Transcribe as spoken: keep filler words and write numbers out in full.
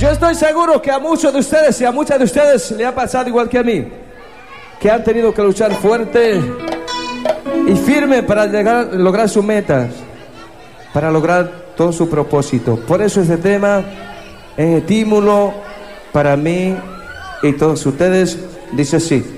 Yo estoy seguro que a muchos de ustedes y a muchas de ustedes le ha pasado igual que a mí, que han tenido que luchar fuerte y firme para llegar, lograr sus metas, para lograr todo su propósito. Por eso este tema es estímulo para mí y todos ustedes. Dice así.